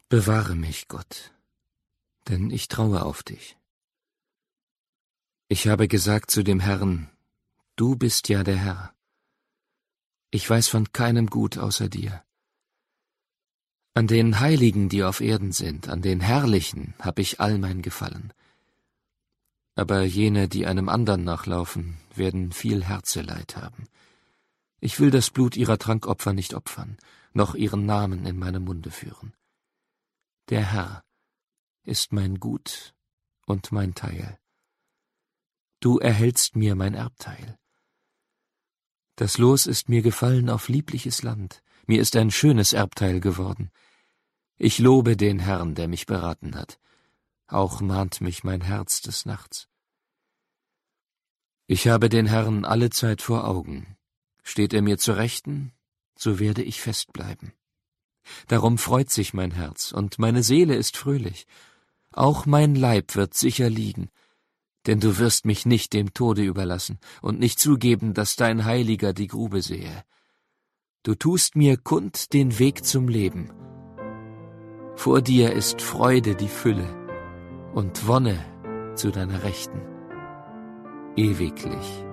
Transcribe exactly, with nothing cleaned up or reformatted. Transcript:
Bewahre mich, Gott, denn ich traue auf dich. Ich habe gesagt zu dem Herrn, du bist ja der Herr. Ich weiß von keinem Gut außer dir. An den Heiligen, die auf Erden sind, an den Herrlichen, hab ich all mein Gefallen. Aber jene, die einem andern nachlaufen, werden viel Herzeleid haben. Ich will das Blut ihrer Trankopfer nicht opfern, noch ihren Namen in meinem Munde führen. Der Herr ist mein Gut und mein Teil. Du erhältst mir mein Erbteil. Das Los ist mir gefallen auf liebliches Land, mir ist ein schönes Erbteil geworden. Ich lobe den Herrn, der mich beraten hat. Auch mahnt mich mein Herz des Nachts. Ich habe den Herrn allezeit vor Augen. Steht er mir zur Rechten, so werde ich festbleiben. Darum freut sich mein Herz, und meine Seele ist fröhlich. Auch mein Leib wird sicher liegen, denn du wirst mich nicht dem Tode überlassen und nicht zugeben, dass dein Heiliger die Grube sehe. Du tust mir kund den Weg zum Leben. Vor dir ist Freude die Fülle und Wonne zu deiner Rechten, ewiglich.